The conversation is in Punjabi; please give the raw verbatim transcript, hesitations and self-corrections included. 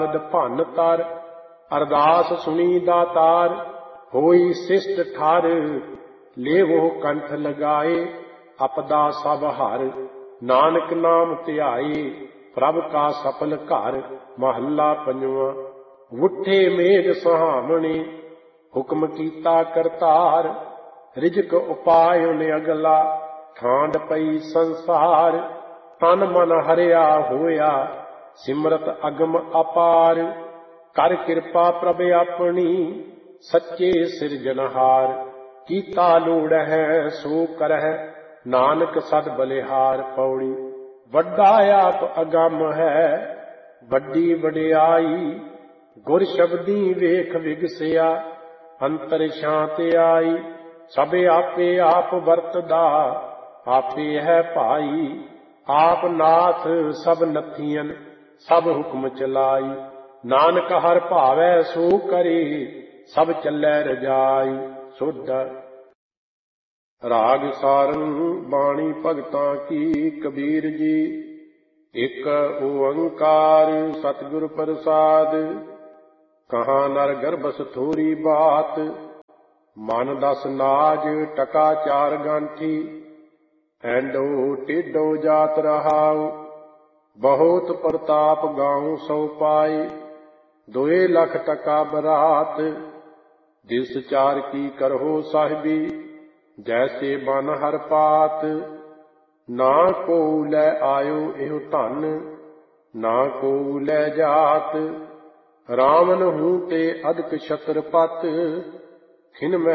ਭੰਨ ਤਰ ਅਰਦਾਸ ਸੁਣੀ ਦਾਤਾਰ ਹੋਈ ਸਿਸ਼ਟ ਠਰ ਲੇਵੋ ਕੰਠ ਲਗਾਏ ਅਪਦਾ ਸਭ ਹਰ ਨਾਨਕ ਨਾਮ ਧਿਆਏ ਪ੍ਰਭ ਕਾ ਸਫਲ ਘਰ ਮਹੱਲਾ ਪੰਜਵਾਂ। ਉੱਠੇ ਮੇਘ ਸੁਹਾਵਣੇ ਹੁਕਮ ਕੀਤਾ ਕਰਤਾਰ ਰਿਜਕ ਉਪਾਇ ਨੇ ਅਗਲਾ ਠਾਂਡ ਪਈ ਸੰਸਾਰ ਤਨ ਮਨ ਹਰਿਆ ਹੋਇਆ ਸਿਮਰਤ ਅਗਮ ਅਪਾਰ ਕਰ ਕਿਰਪਾ ਪ੍ਰਭ ਆਪਣੀ ਸੱਚੇ ਸਿਰਜਨਹਾਰ ਕੀਤਾ ਲੋੜ ਹੈ ਸੋ ਕਰਹਿ ਨਾਨਕ ਸਦ ਬਲਿਹਾਰ। ਪੌੜੀ ਵੱਡਾ ਆਪ ਅਗੰਮ ਹੈ ਵੱਡੀ ਵਡਿਆਈ ਗੁਰ ਸ਼ਬਦੀ ਵੇਖ ਵਿਗਸਿਆ ਅੰਤਰ ਸ਼ਾਂਤ ਆਈ ਸਭ ਆਪੇ ਆਪ ਵਰਤਦਾ ਆਪੇ ਹੈ ਭਾਈ ਆਪ ਨਾਥ ਸਭ ਨਥੀਆਂ ਸਭ ਹੁਕਮ ਚਲਾਈ ਨਾਨਕ ਹਰ ਭਾਵੈ ਸੋ ਕਰੇ ਸਭ ਚੱਲੈ ਰਜਾਈ। ਸੁਧ ਰਾਗ ਸਾਰੰ ਬਾਣੀ ਭਗਤਾਂ ਕੀ ਕਬੀਰ ਜੀ ਇਕ ਓੰਕਾਰ ਸਤਿਗੁਰ ਪ੍ਰਸਾਦ ਕਹਾਂ ਨਰ ਗਰਭਸ ਥੋਰੀ ਬਾਤ ਮਨ ਦਸ ਨਾਜ ਟਕਾ ਚਾਰ ਗਾਂਠੀ ਐਂਡੋ ਟੇਡੋ ਜਾਤ ਰਹਾਉ ਬਹੁਤ ਪ੍ਰਤਾਪ ਗਾਉ ਸੋ ਪਾਏ ਦੋਏ ਲੱਖ ਟਕਾ ਬਰਾਤ ਦਿਵਸ ਚਾਰ ਕੀ ਕਰਹੁ ਸਾਹਿਬੀ ਜੈਸੇ ਬਨ ਹਰ ਪਾਤ ਨਾ ਕੋ ਲੈ ਆਇਓ ਇਹੋ ਧਨ ਨਾ ਕੋ ਲੈ ਜਾਤ ਰਾਵਨ ਹੂੰ ਤੇ ਅਦਕ ਛਤਰਪਤ ਖਿਨ